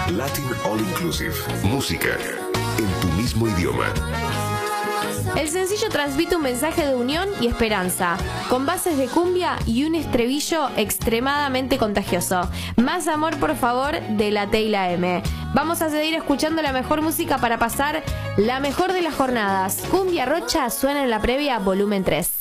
Latin All Inclusive. Música en tu mismo idioma. El sencillo transmite un mensaje de unión y esperanza, con bases de cumbia y un estribillo extremadamente contagioso. Más amor, por favor, de la T y la M. Vamos a seguir escuchando la mejor música para pasar la mejor de las jornadas. Cumbia Rocha suena en la previa volumen 3.